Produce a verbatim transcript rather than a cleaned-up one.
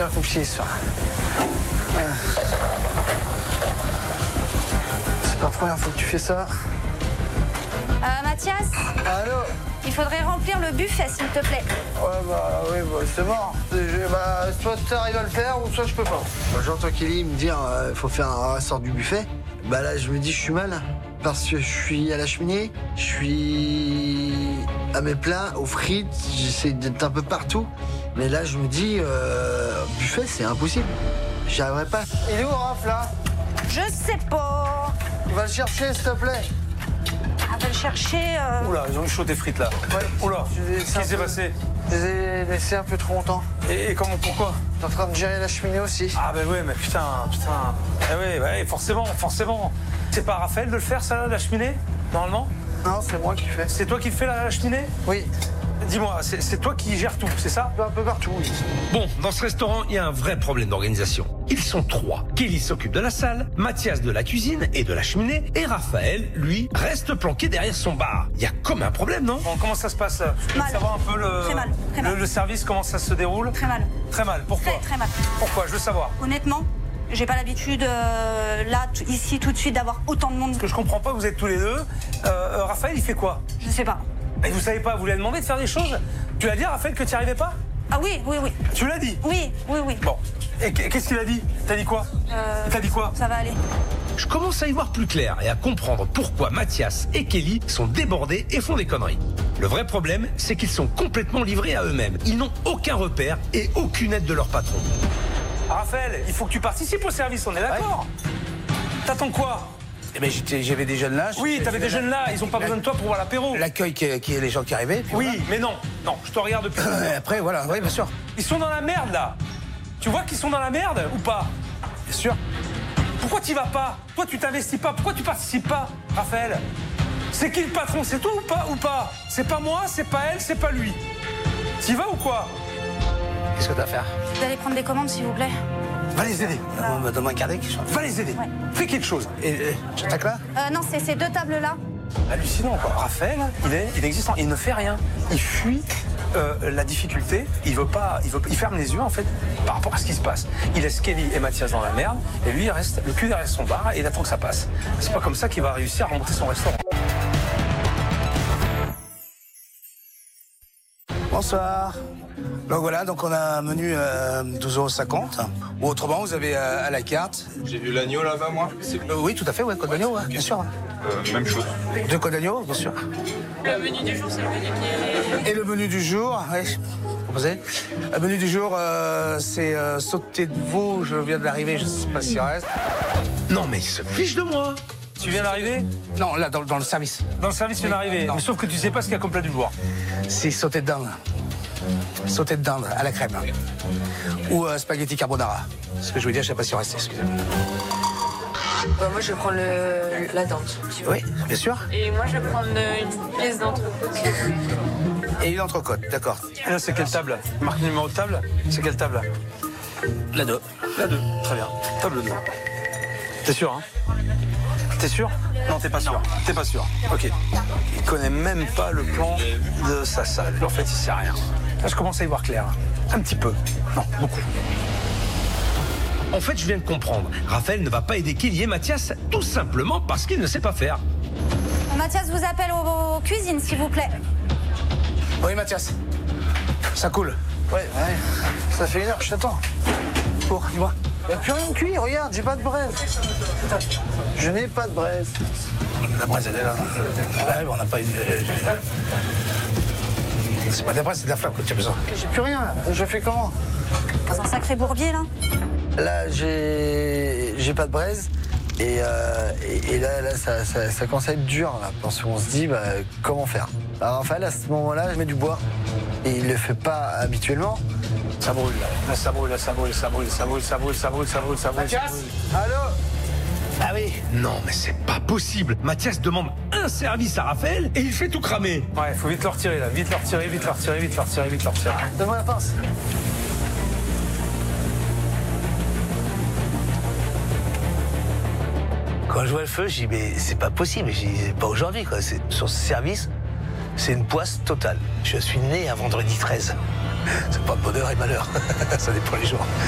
devient compliqué ce soir. Ouais. C'est pas la première fois que tu fais ça. Euh, Mathias, Allô? il faudrait remplir le buffet, s'il te plaît. Ouais, bah oui, bah, c'est mort. Je- Bah, soit tu arrives à le faire, ou soit je peux pas. Bah, j'entends Kelly me dire il faut faire un sort du buffet. Bah là, je me dis je suis mal. Parce que je suis à la cheminée, je suis à mes plats, aux frites, j'essaie d'être un peu partout. Mais là, je me dis, euh, buffet, c'est impossible. J'y arriverai pas. Il est où, Raph, là? Je sais pas. Va le chercher, s'il te plaît. On va le chercher. Euh... Oula, ils ont eu chaud des frites là. Ouais. Oula, Je les ai qu'est-ce qui s'est peu- passé? Je les ai laissés un peu trop longtemps. et, et comment, pourquoi? T'es en train de gérer la cheminée aussi. Ah ben ouais, mais putain, putain. Eh ouais, ouais, forcément, forcément. C'est pas à Raphaël de le faire, ça, là, la cheminée, normalement? Non, c'est moi qui fais. C'est toi qui le fais, la, la cheminée? Oui, Dis-moi, c'est c'est toi qui gères tout, c'est ça? un peu partout, oui. Bon, dans ce restaurant, il y a un vrai problème d'organisation. Ils sont trois. Kelly s'occupe de la salle, Mathias de la cuisine et de la cheminée, et Raphaël, lui, reste planqué derrière son bar. Il y a comme un problème, non? Bon, comment ça se passe là? Je veux Mal. savoir un peu le, Très mal, très mal. le, le service, comment ça se déroule? Très mal. Très mal, pourquoi? Très, très mal. Pourquoi? Je veux savoir. Honnêtement, j'ai pas l'habitude, euh, là, t- ici, tout de suite, d'avoir autant de monde. Ce que je comprends pas, vous êtes tous les deux. Euh, euh, Raphaël, il fait quoi? Je sais pas. Et vous savez pas, vous lui avez demandé de faire des choses? Tu l'as dit à Raphaël que tu n'y arrivais pas? Ah oui, oui, oui. Tu l'as dit? Oui, oui, oui. Bon. Et qu'est-ce qu'il a dit? T'as dit quoi? Euh, T'as dit quoi? Ça va aller. Je commence à y voir plus clair et à comprendre pourquoi Mathias et Kelly sont débordés et font des conneries. Le vrai problème, c'est qu'ils sont complètement livrés à eux-mêmes. Ils n'ont aucun repère et aucune aide de leur patron. Raphaël, il faut que tu participes au service, on est d'accord? T'attends quoi? Eh ben, j'étais- j'avais des jeunes là. Oui, j'étais- t'avais des jeunes là, ils ont pas besoin de toi pour voir l'apéro. L'accueil qui, qui est les gens qui arrivaient. puis Oui, mais non, non, je te regarde depuis. voilà. Euh, Après, voilà, oui, bien sûr. Ils sont dans la merde là. Tu vois qu'ils sont dans la merde ou pas? Bien sûr. Pourquoi t'y vas pas? Toi, tu t'investis pas. Pourquoi tu participes pas, Raphaël? C'est qui le patron? C'est toi ou pas ou pas? C'est pas moi, c'est pas elle, c'est pas lui. T'y vas ou quoi? Qu'est-ce que t'as à faire? Vous allez prendre des commandes, s'il vous plaît. Va les aider. On me donne un carnet qui chante. Va les aider. Ouais. Fais quelque chose. Et euh, j'attaque là? Euh, non, c'est ces deux tables-là. Hallucinant quoi. Raphaël, il est inexistant. Il ne fait rien. Il fuit euh, la difficulté. Il veut pas. Il veut. Il ferme les yeux en fait par rapport à ce qui se passe. Il laisse Kelly et Mathias dans la merde et lui il reste le cul derrière son bar et il attend que ça passe. C'est pas comme ça qu'il va réussir à remonter son restaurant. Bonsoir. Donc voilà, donc on a un menu euh, douze euros cinquante. Ou autrement, vous avez euh, à la carte. J'ai vu l'agneau là-bas, moi. C'est Euh, oui, tout à fait, ouais, côte d'agneau, ouais, bien sûr. euh, même chose. Deux côtes d'agneau, bien sûr. Le menu du jour, c'est le menu qui est... Et le menu du jour, oui. Proposé. Le menu du jour, euh, c'est euh, sauté de veau. Je viens d'arriver, je sais pas s'il reste. Non mais ils se fichent de moi. Tu viens d'arriver? Non, là, dans, dans le service. Dans le service, tu viens d'arriver. Non. Mais sauf que tu sais pas ce qu'il y a comme plat du jour. C'est sauté de dinde. Sauté de dinde à la crème. Ou euh, spaghetti carbonara. Ce que je veux dire, je sais pas si reste, excusez-moi. Bah, moi, je vais prendre le... la dente. Oui, bien sûr. Et moi, je vais prendre une pièce d'entrecôte. Et une entrecôte, d'accord. Et là, c'est quelle table? Marque numéro de table? C'est quelle table? La deux. La deux. Très bien. Table deux. T'es sûr, hein? T'es sûr? Non, t'es pas sûr. T'es pas sûr. Ok. Il connaît même pas le plan de sa salle. En fait, il sait rien. Là, je commence à y voir clair. Un petit peu. Non, beaucoup. En fait, je viens de comprendre. Raphaël ne va pas aider Kelly et Mathias tout simplement parce qu'il ne sait pas faire. Mathias vous appelle aux, aux cuisines, s'il vous plaît. Oui, Mathias. Ça coule. Ouais, ouais. Ça fait une heure que je t'attends. Pour, dis-moi. Y'a plus rien de cuit, regarde, j'ai pas de braise. Je n'ai pas de braise. La braise, elle est là. Ouais, on n'a pas une. C'est pas de la braise, c'est de la flamme que tu as besoin. J'ai plus rien, là. Je fais comment? Dans un sacré bourbier, là. Là, j'ai j'ai pas de braise. Et, euh, et, et là, là ça, ça, ça commence à être dur, là, parce qu'on se dit, bah, comment faire? Alors, Raphaël, à ce moment-là, je mets du bois. Et il le fait pas habituellement. Ça brûle, là. Là, ça brûle, là, ça brûle, ça brûle, ça brûle, ça brûle, ça brûle, ça brûle, ça brûle. Mathias, allô? Ah oui. Non mais c'est pas possible. Mathias demande un service à Raphaël et il fait tout cramer. Ouais, faut vite le retirer, là. Vite le retirer, vite le retirer, vite le retirer, vite le retirer. Donne-moi la pince. Quand je vois le feu, je dis, mais c'est pas possible. Je dis, pas aujourd'hui, quoi. C'est- Sur ce service, c'est une poisse totale. Je suis né un vendredi treize. C'est pas bonheur et malheur. Ça dépend les jours.